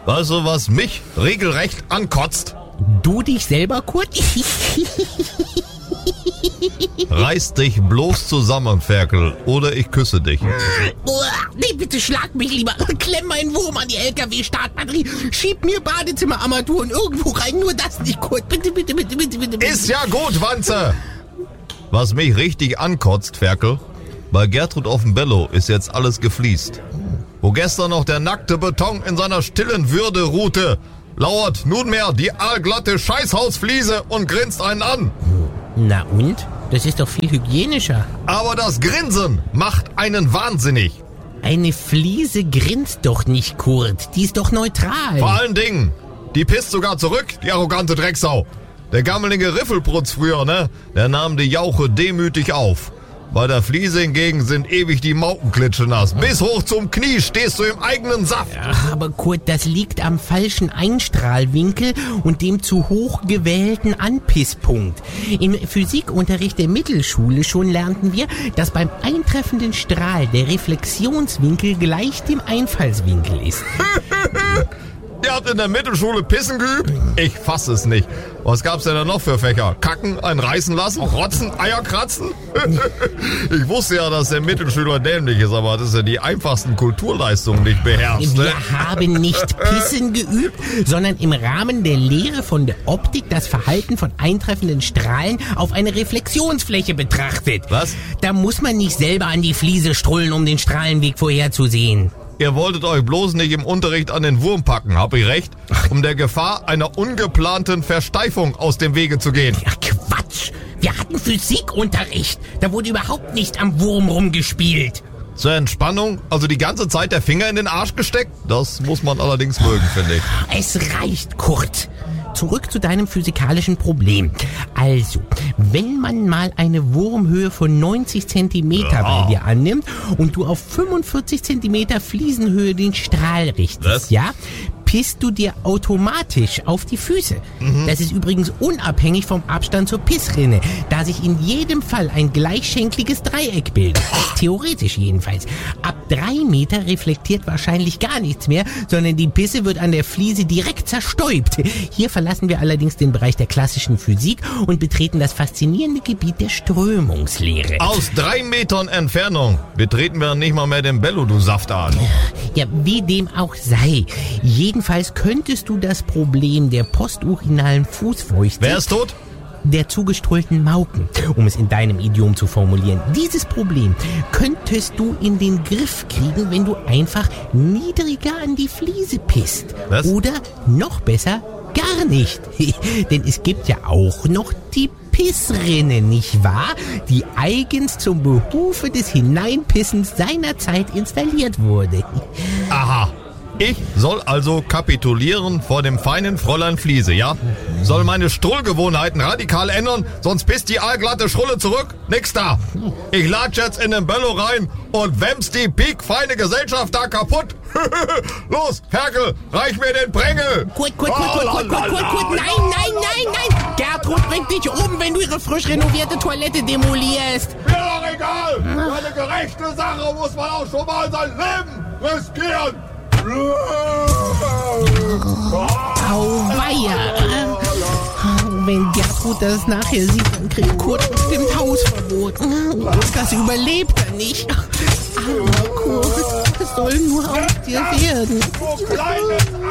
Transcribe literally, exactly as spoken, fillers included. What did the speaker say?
Weißt du, was mich regelrecht ankotzt? Du dich selber, Kurt? Reiß dich bloß zusammen, Ferkel, oder ich küsse dich. Nee, bitte schlag mich lieber. Klemm meinen Wurm an die L K W-Startbatterie. Schieb mir Badezimmerarmaturen irgendwo rein. Nur das nicht, Kurt. Bitte, bitte, bitte, bitte, bitte. Ist ja gut, Wanze. Was mich richtig ankotzt, Ferkel, bei Gertrud auf dem Bello ist jetzt alles gefliest. Wo gestern noch der nackte Beton in seiner stillen Würde ruhte, lauert nunmehr die aalglatte Scheißhausfliese und grinst einen an. Na und? Das ist doch viel hygienischer. Aber das Grinsen macht einen wahnsinnig. Eine Fliese grinst doch nicht, Kurt. Die ist doch neutral. Vor allen Dingen, die pisst sogar zurück, die arrogante Drecksau. Der gammelige Riffelprutz früher, ne? Der nahm die Jauche demütig auf. Bei der Fliese hingegen sind ewig die Maukenklitsche nass. Bis hoch zum Knie stehst du im eigenen Saft. Ja, aber Kurt, das liegt am falschen Einstrahlwinkel und dem zu hoch gewählten Anpisspunkt. Im Physikunterricht der Mittelschule schon lernten wir, dass beim eintreffenden Strahl der Reflexionswinkel gleich dem Einfallswinkel ist. Ihr habt in der Mittelschule Pissen geübt? Ich fass es nicht. Was gab's denn da noch für Fächer? Kacken, einen reißen lassen, rotzen, Eier kratzen? Ich wusste ja, dass der Mittelschüler dämlich ist, aber dass er die einfachsten Kulturleistungen nicht beherrscht. Ne? Wir haben nicht Pissen geübt, sondern im Rahmen der Lehre von der Optik das Verhalten von eintreffenden Strahlen auf eine Reflexionsfläche betrachtet. Was? Da muss man nicht selber an die Fliese strullen, um den Strahlenweg vorherzusehen. Ihr wolltet euch bloß nicht im Unterricht an den Wurm packen, hab ich recht? Um der Gefahr einer ungeplanten Versteifung aus dem Wege zu gehen. Ja, Quatsch! Wir hatten Physikunterricht. Da wurde überhaupt nicht am Wurm rumgespielt. Zur Entspannung, also die ganze Zeit der Finger in den Arsch gesteckt? Das muss man allerdings mögen, finde ich. Es reicht, Kurt. Zurück zu deinem physikalischen Problem. Also, wenn man mal eine Wurmhöhe von neunzig Zentimeter Ja. bei dir annimmt und du auf fünfundvierzig Zentimeter Fliesenhöhe den Strahl richtest, Was? ja, pisst du dir automatisch auf die Füße. Mhm. Das ist übrigens unabhängig vom Abstand zur Pissrinne, da sich in jedem Fall ein gleichschenkliges Dreieck bildet. Theoretisch jedenfalls. Ab drei Meter reflektiert wahrscheinlich gar nichts mehr, sondern die Pisse wird an der Fliese direkt zerstäubt. Hier verlassen wir allerdings den Bereich der klassischen Physik und betreten das faszinierende Gebiet der Strömungslehre. Aus drei Metern Entfernung betreten wir nicht mal mehr den Bello, du Saftarsch. Ja, wie dem auch sei. Jedenfalls könntest du das Problem der posturinalen Fußfeuchte... Wer ist tot? Der zugestrullten Mauken, um es in deinem Idiom zu formulieren. Dieses Problem könntest du in den Griff kriegen, wenn du einfach niedriger an die Fliese pisst. Was? Oder noch besser, gar nicht. Denn es gibt ja auch noch die Pissrinne, nicht wahr? Die eigens zum Behufe des Hineinpissens seinerzeit installiert wurde. Aha. Ich soll also kapitulieren vor dem feinen Fräulein Fliese, ja? Soll meine Strullgewohnheiten radikal ändern, sonst pisst die aalglatte Schrulle zurück? Nix da. Ich latsch jetzt in den Bello rein und wämms die piekfeine Gesellschaft da kaputt. Los, Ferkel, reich mir den Prängel. Kurt, Kurt, Kurt, Kurt, Kurt, Kurt, Kurt, Kurt, nein, nein, nein, nein. Gertrud bringt dich um, wenn du ihre frisch renovierte Toilette demolierst. Mir doch egal. Für eine gerechte Sache muss man auch schon mal sein Leben riskieren. Auweia. Wenn Gertrud das nachher sieht, dann kriegt Kurt bestimmt Hausverbot. Das überlebt er nicht. Aber Kurt, es soll nur aus dir werden.